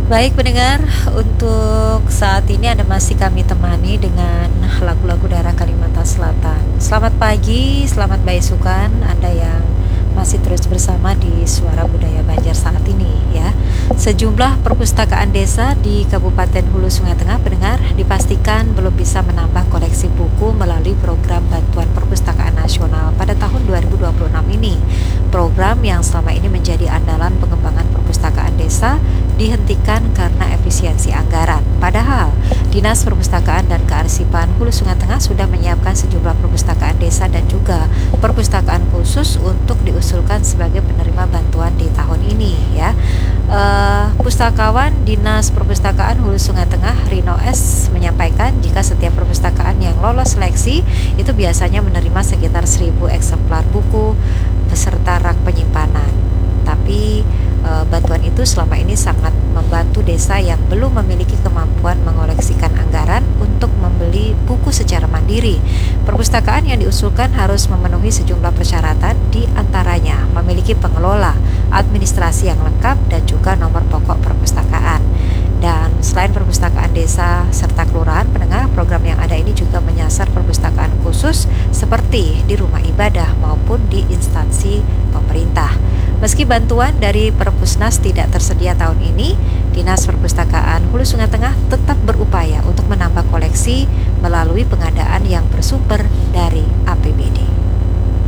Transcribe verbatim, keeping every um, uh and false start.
Baik pendengar, untuk saat ini Anda masih kami temani dengan lagu-lagu daerah Kalimantan Selatan. Selamat pagi, selamat beisukan Anda yang masih terus bersama di Suara Budaya Banjar saat ini ya. Sejumlah perpustakaan desa di Kabupaten Hulu Sungai Tengah pendengar dipastikan belum bisa menambah koleksi buku melalui program Bantuan Perpustakaan Nasional pada tahun dua ribu dua puluh enam ini. Program yang selama ini menjadi andalan pengembangan perpustakaan desa dihentikan karena efisiensi anggaran. Padahal, Dinas Perpustakaan dan Kearsipan Hulu Sungai Tengah sudah menyiapkan sejumlah perpustakaan desa dan juga perpustakaan khusus untuk diusulkan sebagai penerima bantuan di tahun ini ya. Uh, Pustakawan Dinas Perpustakaan Hulu Sungai Tengah Rino S menyampaikan jika setiap perpustakaan yang lolos seleksi itu biasanya menerima sekitar seribu eksemplar buku beserta rak penyimpanan. Tapi e, bantuan itu selama ini sangat membantu desa yang belum memiliki kemampuan mengoleksikan anggaran untuk membeli buku secara mandiri. Perpustakaan yang diusulkan harus memenuhi sejumlah persyaratan, di antaranya memiliki pengelola, administrasi yang lengkap, dan juga nomor pokok perpustakaan. Dan selain perpustakaan desa serta kelurahan penengah, program yang ada ini juga menyasar perpustakaan khusus seperti di rumah ibadah maupun di instansi pemerintah. Meski bantuan dari Perpusnas tidak tersedia tahun ini, Dinas Perpustakaan Hulu Sungai Tengah tetap berupaya untuk menambah koleksi melalui pengadaan yang bersumber dari A P B D.